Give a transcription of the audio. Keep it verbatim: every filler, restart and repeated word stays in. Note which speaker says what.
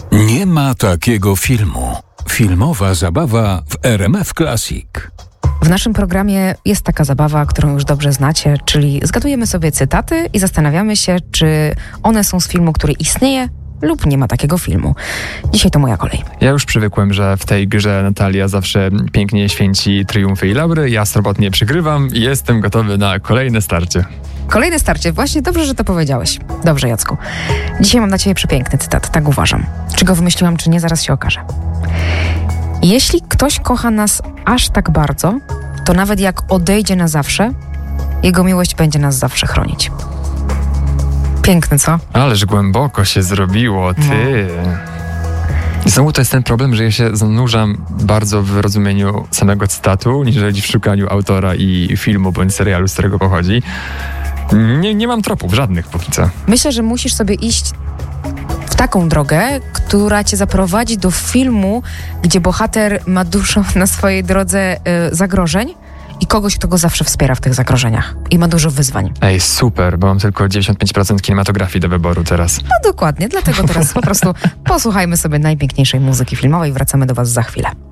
Speaker 1: Nie ma takiego filmu. Filmowa zabawa w R M F Classic.
Speaker 2: W naszym programie jest taka zabawa, którą już dobrze znacie, czyli zgadujemy sobie cytaty i zastanawiamy się, czy one są z filmu, który istnieje lub nie ma takiego filmu. Dzisiaj to moja kolej.
Speaker 3: Ja już przywykłem, że w tej grze Natalia zawsze pięknie święci triumfy i laury. Ja srobotnie przygrywam i jestem gotowy na kolejne starcie.
Speaker 2: Kolejne starcie. Właśnie dobrze, że to powiedziałeś. Dobrze, Jacku. Dzisiaj mam dla ciebie przepiękny cytat. Tak uważam. Czy go wymyśliłam, czy nie, zaraz się okaże. Jeśli ktoś kocha nas aż tak bardzo, to nawet jak odejdzie na zawsze, jego miłość będzie nas zawsze chronić. Piękne, co?
Speaker 3: Ależ głęboko się zrobiło, ty. No. I znowu to jest ten problem, że ja się zanurzam bardzo w rozumieniu samego cytatu, niżeli w szukaniu autora i filmu bądź serialu, z którego pochodzi. Nie, nie mam tropów żadnych póki co.
Speaker 2: Myślę, że musisz sobie iść w taką drogę, która cię zaprowadzi do filmu, gdzie bohater ma dużo na swojej drodze y, zagrożeń i kogoś, kto go zawsze wspiera w tych zagrożeniach. I ma dużo wyzwań.
Speaker 3: Ej, super, bo mam tylko dziewięćdziesiąt pięć procent kinematografii do wyboru teraz.
Speaker 2: No dokładnie, dlatego teraz po prostu posłuchajmy sobie najpiękniejszej muzyki filmowej i wracamy do was za chwilę.